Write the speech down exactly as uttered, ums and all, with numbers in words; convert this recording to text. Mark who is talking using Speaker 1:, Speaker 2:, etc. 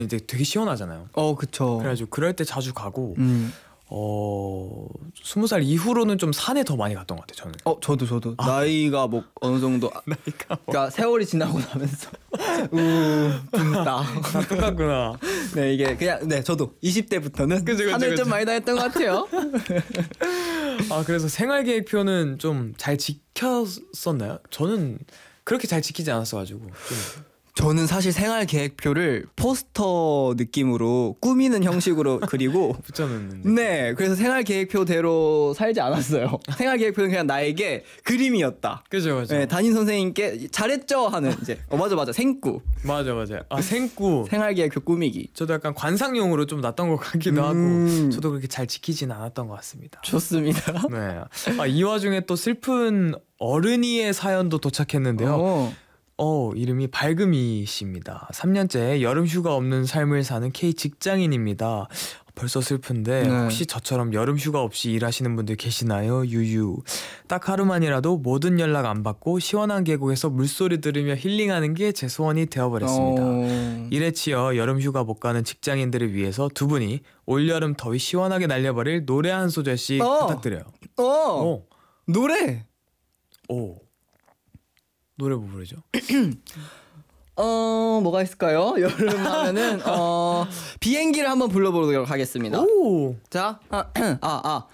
Speaker 1: 이제 되게 시원하잖아요.
Speaker 2: 어 그쵸.
Speaker 1: 그래가지고 그럴 때 자주 가고
Speaker 2: 음.
Speaker 1: 어 스무 살 이후로는 좀 산에 더 많이 갔던 것 같아요. 저는.
Speaker 2: 어 저도 저도 나이가 뭐 어느 정도
Speaker 1: 나이가 뭐.
Speaker 2: 그러니까 세월이 지나고 나면서 우 붕다.
Speaker 1: 다 똑같구나.
Speaker 2: 네 이게 그냥 네 저도 이십 대부터는
Speaker 1: 그죠, 그죠,
Speaker 2: 산을
Speaker 1: 그죠.
Speaker 2: 좀 많이 다녔던 것 같아요.
Speaker 1: 아 그래서 생활계획표는 좀 잘 지켰었나요? 저는 그렇게 잘 지키지 않았어가지고 좀.
Speaker 2: 저는 사실 생활 계획표를 포스터 느낌으로 꾸미는 형식으로 그리고
Speaker 1: 붙여놓는데.
Speaker 2: 네 그래서 생활 계획표대로 살지 않았어요. 생활 계획표는 그냥 나에게 그림이었다.
Speaker 1: 그죠 그죠.
Speaker 2: 네, 담임 선생님께 잘했죠 하는 이제 어 맞아 맞아 생꾸
Speaker 1: 맞아 맞아. 아 생꾸.
Speaker 2: 생활 계획표 꾸미기.
Speaker 1: 저도 약간 관상용으로 좀 놨던 것 같기도
Speaker 2: 음.
Speaker 1: 하고 저도 그렇게 잘 지키진 않았던 것 같습니다.
Speaker 2: 좋습니다.
Speaker 1: 네. 아, 이 와중에 또 슬픈 어른이의 사연도 도착했는데요.
Speaker 2: 어.
Speaker 1: 어, 이름이 발금이 씨입니다. 삼 년째 여름 휴가 없는 삶을 사는 K 직장인입니다. 벌써 슬픈데
Speaker 2: 네.
Speaker 1: 혹시 저처럼 여름 휴가 없이 일하시는 분들 계시나요? 유유. 딱 하루만이라도 모든 연락 안 받고 시원한 계곡에서 물소리 들으며 힐링하는 게 제 소원이 되어버렸습니다.
Speaker 2: 어.
Speaker 1: 일에 치여 여름 휴가 못 가는 직장인들을 위해서 두 분이 올여름 더위 시원하게 날려버릴 노래 한 소절씩
Speaker 2: 어.
Speaker 1: 부탁드려요.
Speaker 2: 어.
Speaker 1: 오,
Speaker 2: 노래.
Speaker 1: 오. 노래 뭐 부르죠?
Speaker 2: 어 뭐가 있을까요? 여름 하면은 어 비행기를 한번 불러보도록 하겠습니다.
Speaker 1: 오.
Speaker 2: 자, 아, 아, 아.